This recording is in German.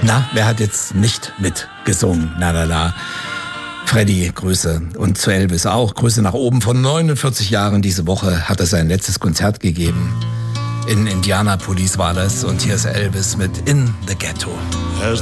Na, wer hat jetzt nicht mitgesungen? Na, na, na. Freddy, Grüße. Und zu Elvis auch. Grüße nach oben. Von 49 Jahren diese Woche hat er sein letztes Konzert gegeben. In Indianapolis war das. Und hier ist Elvis mit In the Ghetto.